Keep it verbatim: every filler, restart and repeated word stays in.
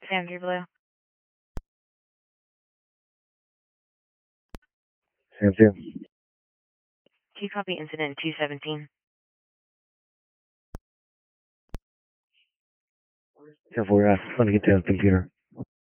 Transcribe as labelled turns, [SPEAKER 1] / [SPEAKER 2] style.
[SPEAKER 1] Sandra Blue.
[SPEAKER 2] Sam two.
[SPEAKER 1] Can you copy incident two seventeen?
[SPEAKER 2] ten four, uh, let me get to the computer.